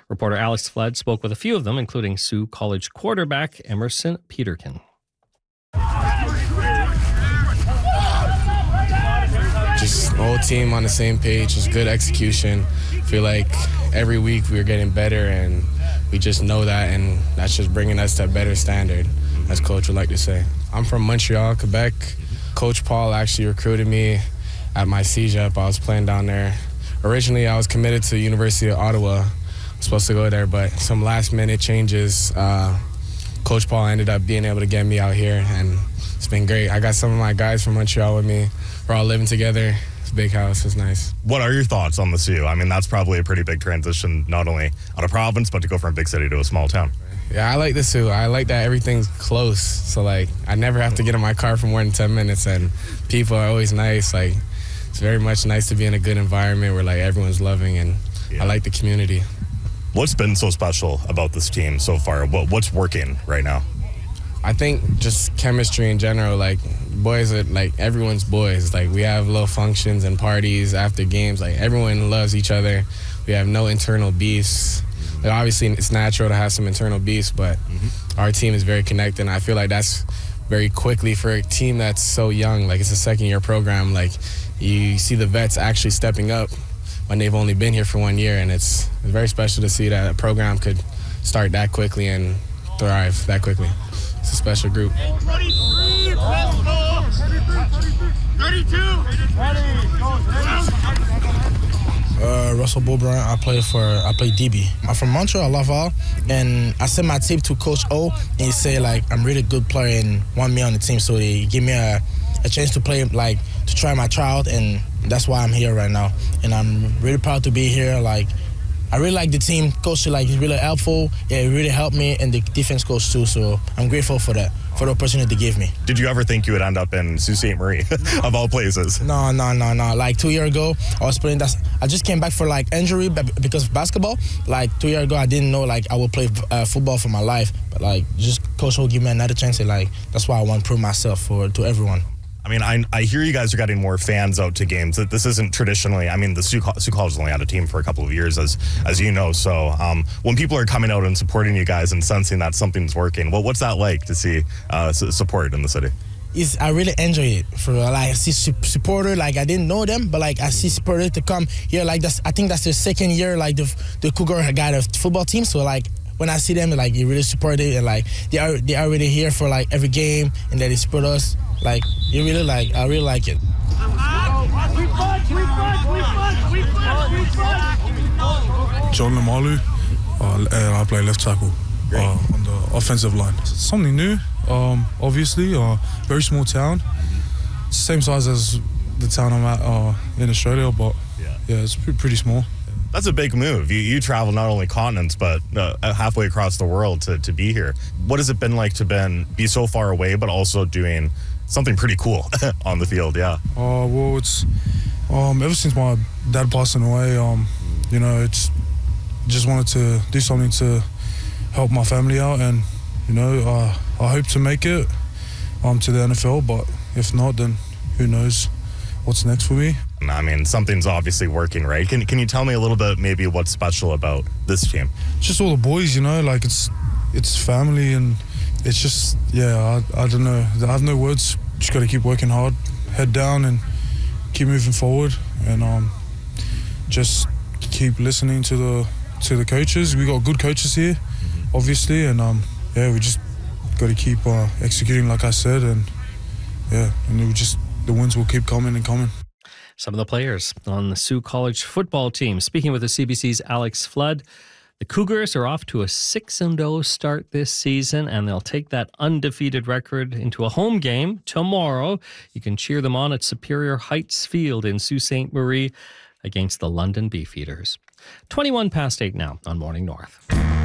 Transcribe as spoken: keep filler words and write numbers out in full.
Reporter Alex Flood spoke with a few of them, including Sioux College quarterback Emerson Peterkin. Just the whole team on the same page, just good execution. Feel like every week we're getting better, and we just know that, and that's just bringing us to a better standard, as Coach would like to say. I'm from Montreal, Quebec. Coach Paul actually recruited me at my C J P. I was playing down there. Originally, I was committed to the University of Ottawa. I was supposed to go there, but some last-minute changes, uh, Coach Paul ended up being able to get me out here, and it's been great. I got some of my guys from Montreal with me. We're all living together. It's a big house. It's nice. What are your thoughts on the Sioux? I mean, that's probably a pretty big transition, not only out of province, but to go from a big city to a small town. Yeah, I like the Sioux. I like that everything's close. So, like, I never have to get in my car for more than ten minutes, and people are always nice. Like, it's very much nice to be in a good environment where, like, everyone's loving, and yeah. I like the community. What's been so special about this team so far? What, what's working right now? I think just chemistry in general. Like, boys are, like, everyone's boys. Like, we have little functions and parties after games. Like, everyone loves each other. We have no internal beefs. Like, obviously, it's natural to have some internal beefs, but mm-hmm. our team is very connected, and I feel like that's very quickly for a team that's so young. Like, it's a second-year program. Like, you see the vets actually stepping up when they've only been here for one year, and it's, it's very special to see that a program could start that quickly and thrive that quickly. It's a special group. twenty-three, thirty-two, Uh, Russell Beaubrun. I play for I play D B. I'm from Montreal, Laval, and I sent my tape to Coach O, and he said like I'm really good player and want me on the team, so they give me a, a chance to play, like to try my child, and that's why I'm here right now. And I'm really proud to be here. Like I really like the team. Coach like he's really helpful. Yeah, he really helped me, and the defense coach too. So I'm grateful for that, for the opportunity they gave me. Did you ever think you would end up in Sault Ste. Marie, of all places? No, no, no, no. Like two years ago, I was playing. That's I just came back for like injury because of basketball. Like two years ago, I didn't know like I would play uh, football for my life. But like just Coach will give me another chance. And, like that's why I want to prove myself for to everyone. I mean, I, I hear you guys are getting more fans out to games. That this isn't traditionally. I mean, the Sioux, Sioux College has only had a team for a couple of years, as as you know. So um, when people are coming out and supporting you guys and sensing that something's working, well, what's that like to see uh, support in the city? Is I really enjoy it. For like I see supporter, like I didn't know them, but like I see supporter to come here. Like that's I think that's the second year like the the Cougar got a football team. So like when I see them, like you really support it, and like they are they are already here for like every game, and that they support us. Like you really like I really like it. John Lamalu, uh, and I play left tackle uh, on the offensive line. Something new, um, obviously. Uh, very small town, same size as the town I'm at uh, in Australia, but yeah, yeah it's pretty, pretty small. That's a big move. You you travel not only continents, but uh, halfway across the world to, to be here. What has it been like to been, be so far away, but also doing something pretty cool on the field? Yeah. Uh, well, it's um, ever since my dad passing away, um, you know, it's just wanted to do something to help my family out, and you know, uh, I hope to make it um, to the N F L. But if not, then who knows what's next for me. I mean, something's obviously working, right? Can can you tell me a little bit maybe what's special about this team? Just all the boys, you know, like it's it's family, and it's just, yeah, I, I don't know. I have no words. Just got to keep working hard, head down, and keep moving forward, and um, just keep listening to the to the coaches. We got good coaches here, obviously, and um, yeah, we just got to keep uh, executing, like I said, and yeah, and it will just the wins will keep coming and coming. Some of the players on the Sioux College football team. Speaking with the C B C's Alex Flood, the Cougars are off to a six and oh start this season, and they'll take that undefeated record into a home game tomorrow. You can cheer them on at Superior Heights Field in Sault Ste. Marie against the London Beefeaters. twenty-one past eight now on Morning North.